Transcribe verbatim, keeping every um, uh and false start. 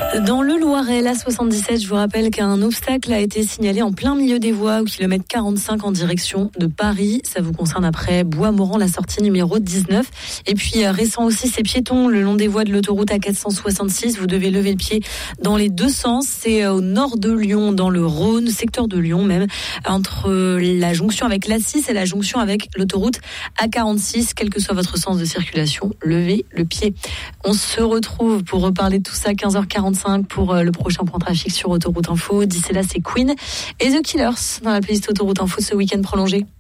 Dans le Loiret, l'A soixante-dix-sept, je vous rappelle qu'un obstacle a été signalé en plein milieu des voies au kilomètre quarante-cinq en direction de Paris. Ça vous concerne après Bois-Morand, la sortie numéro dix-neuf. Et puis récent aussi, ces piétons le long des voies de l'autoroute A quatre cent soixante-six. Vous devez lever le pied dans les deux sens. C'est au nord de Lyon, dans le Rhône, secteur de Lyon même, entre la jonction avec l'A six et la jonction avec l'autoroute A quarante-six. Quel que soit votre sens de circulation, levez le pied. On se retrouve pour reparler de tout ça à quinze heures quarante-cinq pour le prochain point trafic sur Autoroute Info. D'ici là, c'est Queen et The Killers dans la playlist Autoroute Info ce week-end prolongé.